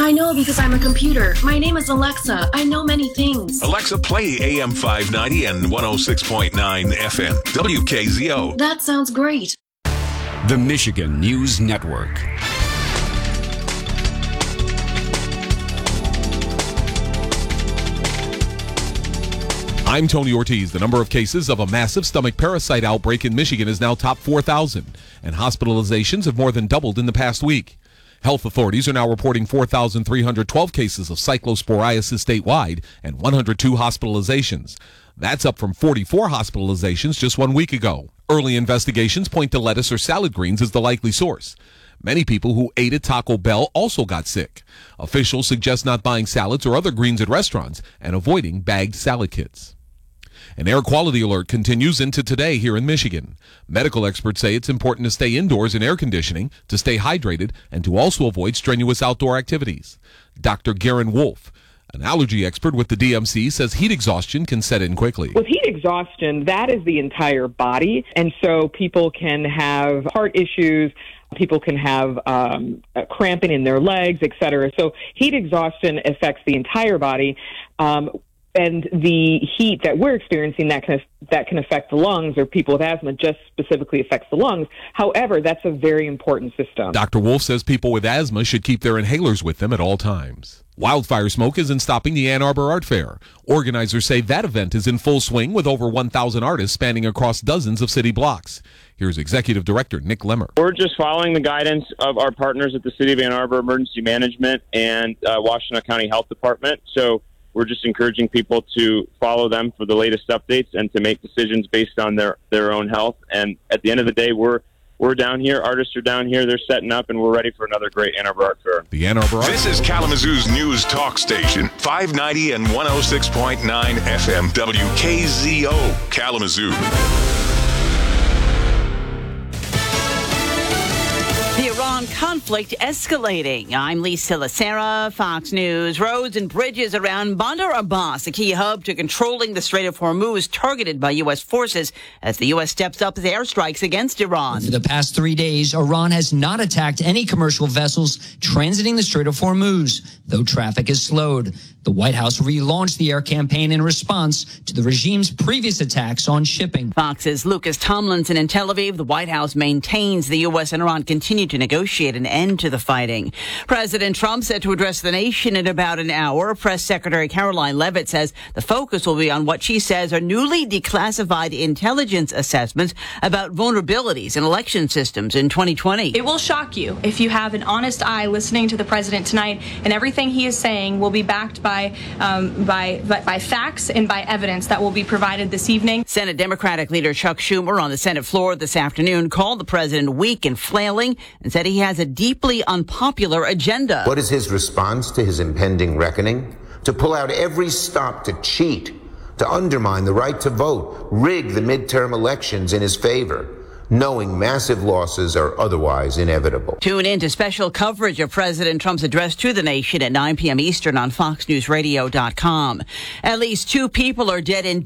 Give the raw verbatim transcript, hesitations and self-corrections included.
I know because I'm a computer. My name is Alexa. I know many things. Alexa, play A M five ninety and one oh six point nine F M. W K Z O. That sounds great. The Michigan News Network. I'm Tony Ortiz. The number of cases of a massive stomach parasite outbreak in Michigan is now top four thousand, and hospitalizations have more than doubled in the past week. Health authorities are now reporting four thousand three hundred twelve cases of cyclosporiasis statewide and one hundred two hospitalizations. That's up from forty-four hospitalizations just one week ago. Early investigations point to lettuce or salad greens as the likely source. Many people who ate at Taco Bell also got sick. Officials suggest not buying salads or other greens at restaurants and avoiding bagged salad kits. An air quality alert continues into today here in Michigan. Medical experts say it's important to stay indoors in air conditioning, to stay hydrated, and to also avoid strenuous outdoor activities. Doctor Garen Wolf, an allergy expert with the D M C, says heat exhaustion can set in quickly. With heat exhaustion, that is the entire body, and so people can have heart issues, people can have um, cramping in their legs, et cetera. So heat exhaustion affects the entire body. Um, And the heat that we're experiencing that can that can affect the lungs, or people with asthma just specifically affects the lungs. However, that's a very important system. Doctor Wolf says people with asthma should keep their inhalers with them at all times. Wildfire smoke isn't stopping the Ann Arbor Art Fair. Organizers say that event is in full swing with over one thousand artists spanning across dozens of city blocks. Here's Executive Director Nick Lemmer. We're just following the guidance of our partners at the City of Ann Arbor Emergency Management and uh, Washtenaw County Health Department. So we're just encouraging people to follow them for the latest updates and to make decisions based on their, their own health. And at the end of the day, we're we're down here. Artists are down here. They're setting up, and we're ready for another great Ann Arbor Art Fair. The Ann Arbor Art This is Kalamazoo's news talk station, five ninety and one oh six point nine F M, W K Z O, Kalamazoo. The Iran conflict escalating. I'm Lisa Lacera, Fox News. Roads and bridges around Bandar Abbas, a key hub to controlling the Strait of Hormuz, targeted by U S forces as the U S steps up its airstrikes against Iran. For the past three days, Iran has not attacked any commercial vessels transiting the Strait of Hormuz, though traffic is slowed. The White House relaunched the air campaign in response to the regime's previous attacks on shipping. Fox's Lucas Tomlinson in Tel Aviv. The White House maintains the U S and Iran continue to negotiate an end to the fighting. President Trump set to address the nation in about an hour. Press Secretary Caroline Leavitt says the focus will be on what she says are newly declassified intelligence assessments about vulnerabilities in election systems in twenty twenty. It will shock you if you have an honest eye listening to the president tonight, and everything he is saying will be backed by By, um, by, by by facts and by evidence that will be provided this evening. Senate Democratic leader Chuck Schumer on the Senate floor this afternoon called the president weak and flailing and said he has a deeply unpopular agenda. What is his response to his impending reckoning? To pull out every stop to cheat, to undermine the right to vote, rig the midterm elections in his favor, knowing massive losses are otherwise inevitable. Tune in to special coverage of President Trump's address to the nation at nine p.m. Eastern on fox news radio dot com. At least two people are dead in